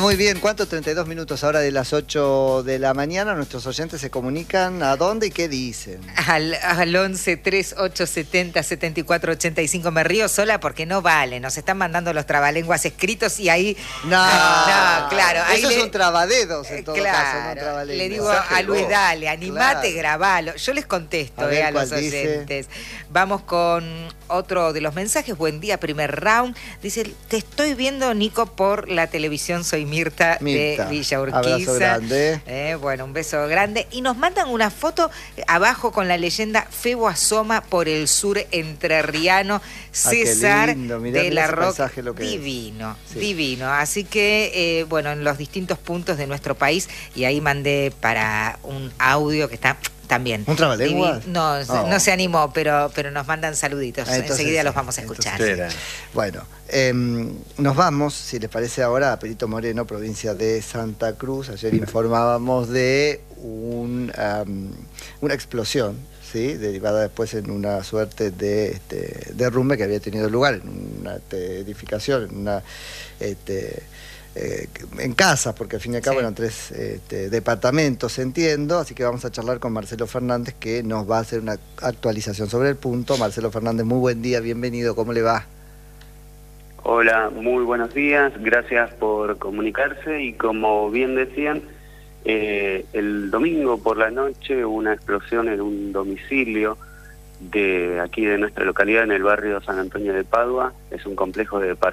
Muy bien, ¿cuánto? 32 minutos ahora de las 8 de la mañana. Nuestros oyentes se comunican a dónde y qué dicen. Al 11 38 70 74 85. Me río sola porque no vale. Nos están mandando los trabalenguas escritos y ahí... No, claro. Ahí eso es un trabadedos en todo caso, no trabalenguas. Le digo a Luis, dale, animate, grabalo. Yo les contesto a los oyentes. Vamos con otro de los mensajes. Buen día, primer round. Dice, te estoy viendo, Nico, por la televisión. Soy Mirta. De Villa Urquiza. Abrazo grande. Bueno, un beso grande. Y nos mandan una foto abajo con la leyenda Febo asoma por el sur entrerriano. César de la Roca. Divino, sí. Divino. Así que, bueno, en los distintos puntos de nuestro país. Y ahí mandé para un audio que está... También. ¿Un trabalenguas? No se animó, pero nos mandan saluditos. Entonces, enseguida los vamos a escuchar. Bueno, nos vamos, si les parece ahora, a Perito Moreno, provincia de Santa Cruz. Ayer informábamos de una explosión, ¿sí? Derivada después en una suerte de derrumbe que había tenido lugar en una edificación, en una... en casas, porque al fin y al cabo eran 3 departamentos, entiendo, así que vamos a charlar con Marcelo Fernández, que nos va a hacer una actualización sobre el punto. Marcelo Fernández, muy buen día, bienvenido, ¿cómo le va? Hola, muy buenos días, gracias por comunicarse y como bien decían, el domingo por la noche hubo una explosión en un domicilio de aquí de nuestra localidad, en el barrio San Antonio de Padua. Es un complejo de